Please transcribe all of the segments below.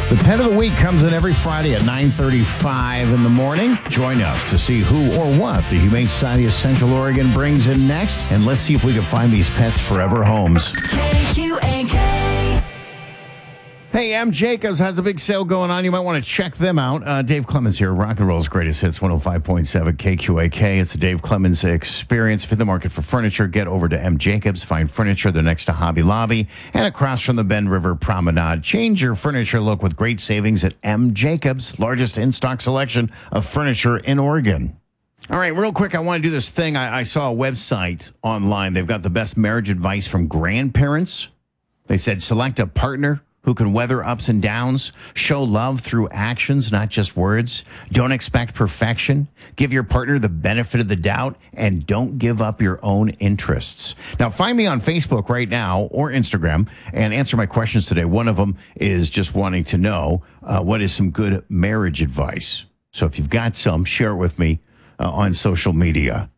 The Pet of the Week comes in every Friday at 9:35 in the morning. Join us to see who or what the Humane Society of Central Oregon brings in next. And let's see if we can find these pets forever homes. KQAK. Hey, M. Jacobs has a big sale going on. You might want to check them out. Dave Clemens here, Rock and Roll's Greatest Hits, 105.7 KQAK. It's the Dave Clemens Experience. If you're in the market for furniture, get over to M. Jacobs. Find furniture. They're next to Hobby Lobby and across from the Bend River Promenade. Change your furniture look with great savings at M. Jacobs, largest in-stock selection of furniture in Oregon. All right, real quick, I want to do this thing. I saw a website online. They've got the best marriage advice from grandparents. They said select a partner who can weather ups and downs, show love through actions, not just words. Don't expect perfection. Give your partner the benefit of the doubt, and don't give up your own interests. Now, find me on Facebook right now or Instagram and answer my questions today. One of them is just wanting to know what is some good marriage advice. So if you've got some, share it with me on social media.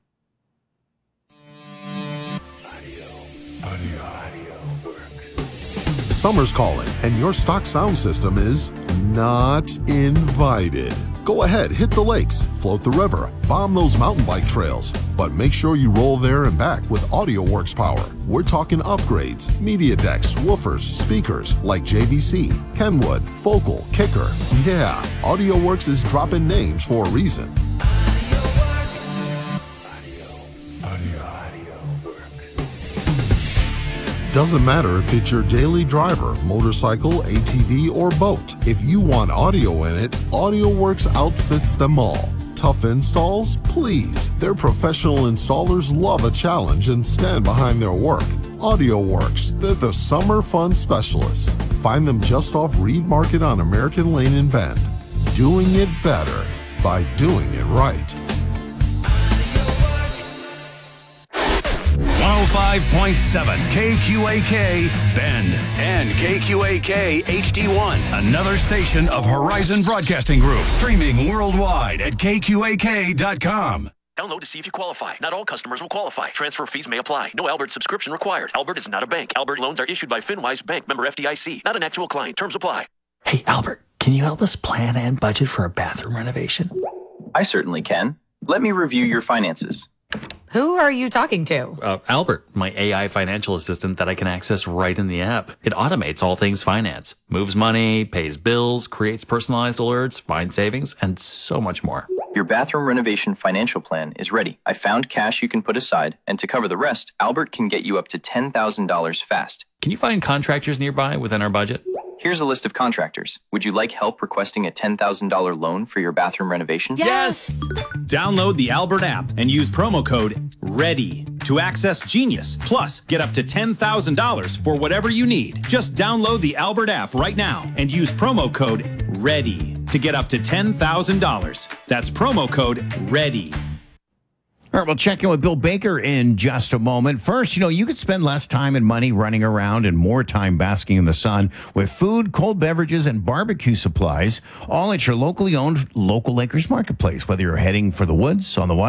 Summer's calling, and your stock sound system is not invited. Go ahead, hit the lakes, float the river, bomb those mountain bike trails, but make sure you roll there and back with AudioWorks power. We're talking upgrades, media decks, woofers, speakers like JVC, Kenwood, Focal, Kicker. Yeah, AudioWorks is dropping names for a reason. Doesn't matter if it's your daily driver, motorcycle, ATV, or boat. If you want audio in it, AudioWorks outfits them all. Tough installs? Please. Their professional installers love a challenge and stand behind their work. AudioWorks, they're the summer fun specialists. Find them just off Reed Market on American Lane in Bend. Doing it better by doing it right. 105.7 KQAK Bend and KQAK HD1. Another station of Horizon Broadcasting Group. Streaming worldwide at KQAK.com. Download to see if you qualify. Not all customers will qualify. Transfer fees may apply. No Albert subscription required. Albert is not a bank. Albert loans are issued by FinWise Bank, member FDIC. Not an actual client. Terms apply. Hey, Albert, can you help us plan and budget for a bathroom renovation? I certainly can. Let me review your finances. Who are you talking to? Albert, my AI financial assistant that I can access right in the app. It automates all things finance, moves money, pays bills, creates personalized alerts, finds savings, and so much more. Your bathroom renovation financial plan is ready. I found cash you can put aside, and to cover the rest, Albert can get you up to $10,000 fast. Can you find contractors nearby within our budget? Here's a list of contractors. Would you like help requesting a $10,000 loan for your bathroom renovation? Yes! Download the Albert app and use promo code READY to access Genius. Plus, get up to $10,000 for whatever you need. Just download the Albert app right now and use promo code READY to get up to $10,000. That's promo code READY. All right, we'll check in with Bill Baker in just a moment. First, you could spend less time and money running around and more time basking in the sun with food, cold beverages, and barbecue supplies, all at your locally owned Local Acres Marketplace. Whether you're heading for the woods, on the water,